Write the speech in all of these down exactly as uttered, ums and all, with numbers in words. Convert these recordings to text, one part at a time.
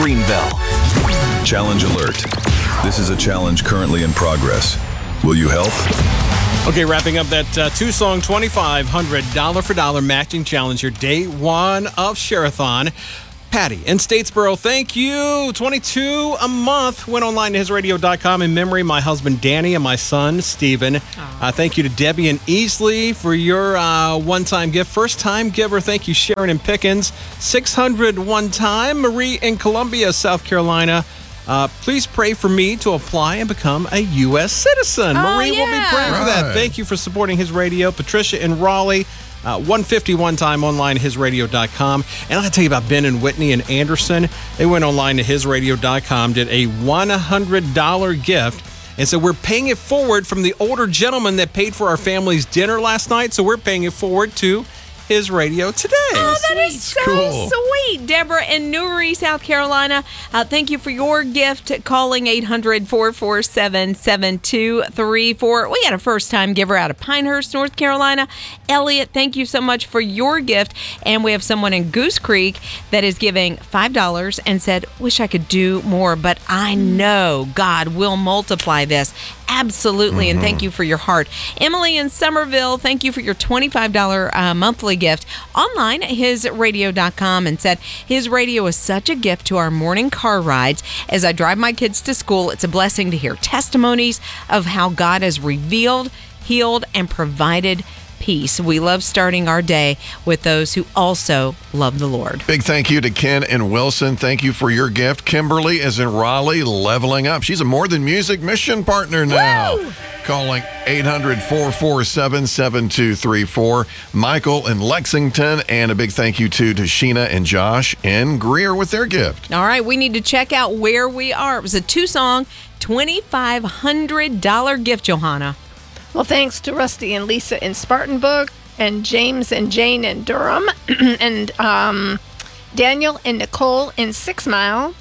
Greenville. Challenge alert. This is a challenge currently in progress. Will you help? Okay, wrapping up that uh, two-song twenty-five hundred dollars for dollar matching challenge here, day one of Share-a-thon. Patty in Statesboro, thank you. twenty-two a month. Went online to his radio dot com in memory. My husband Danny and my son Steven. Uh, thank you to Debbie and Easley for your uh, one-time gift. First-time giver, thank you Sharon and Pickens. six hundred one time. Marie in Columbia, South Carolina. Uh, please pray for me to apply and become a U S citizen. Oh, Marie will be yeah. praying for that. Right. Thank you for supporting his radio. Patricia in Raleigh. Uh, one fifty-one time online, his radio dot com. And I'll tell you about Ben and Whitney and Anderson. They went online to his radio dot com, did a one hundred dollars gift. And so we're paying it forward from the older gentleman that paid for our family's dinner last night. So we're paying it forward to his radio today. Oh, that is so Cool. sweet. Deborah in Newry, South Carolina, uh, thank you for your gift. Calling eight hundred, four four seven, seven two three four. We got a first-time giver out of Pinehurst, North Carolina. Elliot, thank you so much for your gift. And we have someone in Goose Creek that is giving five dollars and said, wish I could do more, but I know God will multiply this. Absolutely, and thank you for your heart. Emily in Somerville, thank you for your twenty-five dollars uh, monthly gift. Online at his radio dot com, and said, his radio is such a gift to our morning car rides. As I drive my kids to school, it's a blessing to hear testimonies of how God has revealed, healed, and provided peace. We love starting our day with those who also love the Lord. Big thank you to Ken and Wilson. Thank you for your gift. Kimberly is in Raleigh, leveling up. She's a More Than Music mission partner now. Woo! Calling eight hundred, four four seven, seven two three four. Michael in Lexington. And a big thank you too to Sheena and Josh in Greer with their gift. All right, we need to check out where we are. It was a two-song, twenty-five hundred dollars gift, Johanna. Well, thanks to Rusty and Lisa in Spartanburg, and James and Jane in Durham, and um, Daniel and Nicole in Six Mile.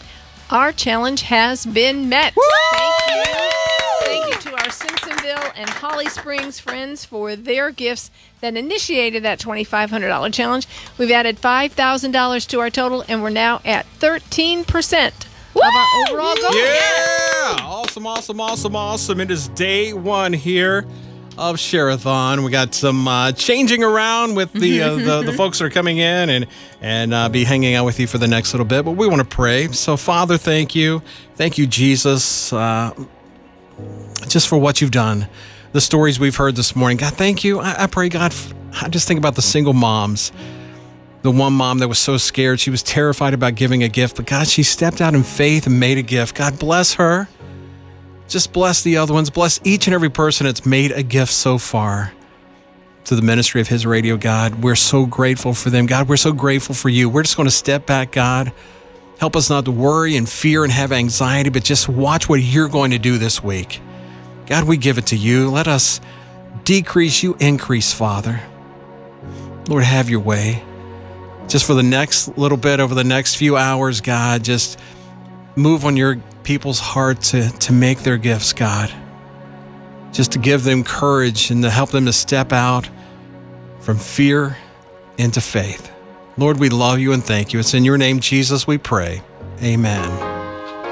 Our challenge has been met. Thank you. Thank you to our Simpsonville and Holly Springs friends for their gifts that initiated that twenty-five hundred dollars challenge. We've added five thousand dollars to our total, and we're now at thirteen percent of our overall goal. Yeah! Awesome, awesome, awesome, awesome. It is day one here of Share-a-thon. We got some uh, changing around with the, uh, the the folks that are coming in and, and uh, be hanging out with you for the next little bit. But we want to pray. So, Father, thank you. Thank you, Jesus, uh, just for what you've done. The stories we've heard this morning. God, thank you. I, I pray, God, f- I just think about the single moms. The one mom that was so scared. She was terrified about giving a gift. But God, she stepped out in faith and made a gift. God, bless her. Just bless the other ones. Bless each and every person that's made a gift so far to the ministry of his radio, God. We're so grateful for them. God, we're so grateful for you. We're just going to step back, God. Help us not to worry and fear and have anxiety, but just watch what you're going to do this week. God, we give it to you. Let us decrease, you increase, Father. Lord, have your way. Just for the next little bit, over the next few hours, God, just move on your people's heart to, to make their gifts, God. Just to give them courage and to help them to step out from fear into faith. Lord, we love you and thank you. It's in your name, Jesus, we pray. Amen.